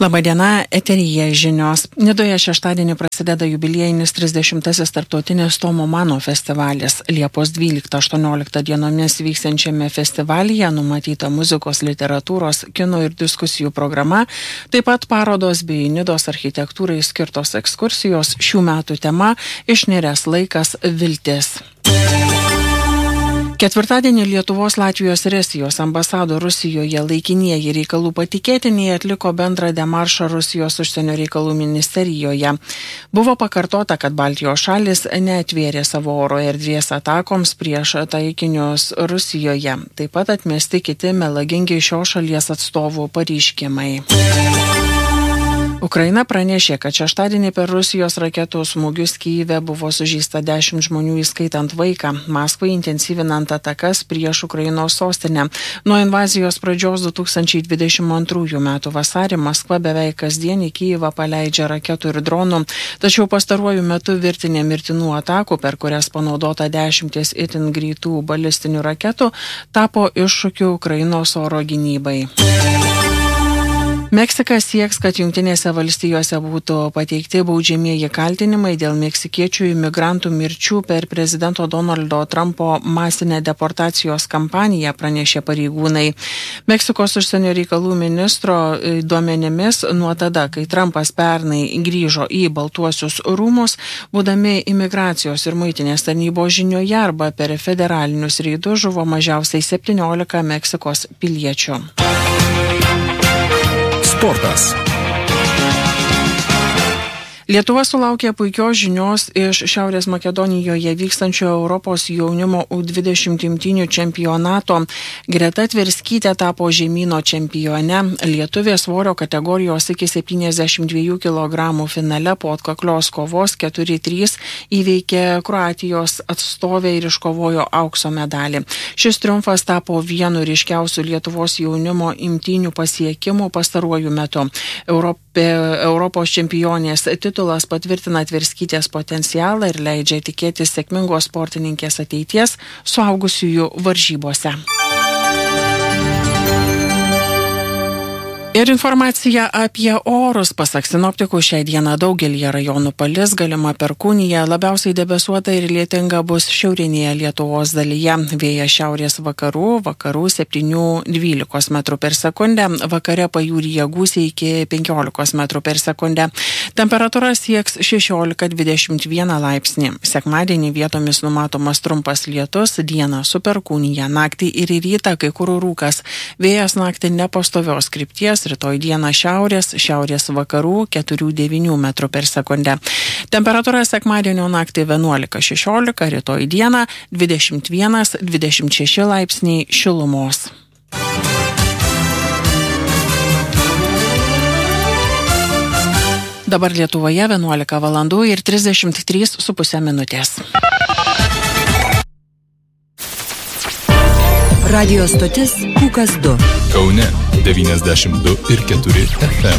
Labadiena, eteryje žinios. Nidoje šeštadienį prasideda jubiliejinis 30-asis tarptautinis Tomo Mano festivalis. Liepos 12-18 dienomis vyksiančiame festivalyje numatyta muzikos, literatūros, kino ir diskusijų programa, taip pat parodos bei Nidos architektūrai skirtos ekskursijos. Šių metų tema – išniręs laikas, viltis. Ketvirtadienį Lietuvos, Latvijos ir Estijos ambasado Rusijoje laikinieji reikalų patikėtiniai atliko bendrą demaršą Rusijos užsienio reikalų ministerijoje. Buvo pakartota, kad Baltijos šalis neatvėrė savo oro erdvės atakoms prieš taikinius Rusijoje. Taip pat atmesti kiti melagingi šios šalies atstovų pareiškimai. Ukraina pranešė, kad šeštadienį per Rusijos raketų smūgius Kyjive buvo sužeista 10 žmonių, įskaitant vaiką. Maskvai intensyvinant atakas prieš Ukrainos sostinę. Nuo invazijos pradžios 2022 metų vasarį Maskva beveik kasdien į Kyjivą paleidžia raketų ir dronų, tačiau pastaruoju metu virtinė mirtinų atakų, per kurias panaudota 10 itin greitų balistinių raketų, tapo iššūkiu Ukrainos oro gynybai. Meksika sieks, kad Jungtinėse valstijose būtų pateikti baudžiamieji kaltinimai dėl meksikiečių imigrantų mirčių per prezidento Donaldo Trumpo masinę deportacijos kampaniją, pranešė pareigūnai. Meksikos užsienio reikalų ministro duomenimis nuo tada, kai Trumpas pernai grįžo į Baltuosius rūmus, būdami imigracijos ir muitinės tarnybos žinioje arba per federalinius reidus žuvo mažiausiai 17 Meksikos piliečių. Sportas. Lietuva sulaukė puikios žinios iš Šiaurės Makedonijoje vykstančio Europos jaunimo U20 imtynių čempionato. Greta Tverskytė tapo žemyno čempione. Lietuvė svorio kategorijos iki 72 kg finale po atkaklios kovos 4-3 įveikė Kroatijos atstovę ir iškovojo aukso medalį. Šis triumfas tapo vienu ryškiausių Lietuvos jaunimo imtynių pasiekimų pastaruoju metu. Europos čempionės titulas patvirtina Tverskytės potencialą ir leidžia tikėtis sėkmingos sportininkės ateities suaugusiųjų varžybose. Ir informacija apie orus. Pasak sinoptikų, šią dieną daugelį rajonų palis, galima perkūnija, labiausiai debesuota ir lietinga bus šiaurinėje Lietuvos dalyje. Vėjas šiaurės vakarų 7-12 metrų per sekundę, vakare pajūryje gūsiai iki 15 metrų per sekundę. Temperatūra sieks 16-21 laipsnį. Sekmadienį vietomis numatomas trumpas lietus, dieną su perkūnija, naktį ir rytą kai kur rūkas. Vėjas naktį nepastovios krypties, rytoj dieną šiaurės vakarų 4-9 metrų per sekundę. Temperatūra sekmadienio naktį 11-16, rytoj dieną 21-26 laipsniai šilumos. Dabar Lietuvoje 11 valandų ir 33,5 minutės. Radio stotis Pūkas 2. Kaune 92,4 FM.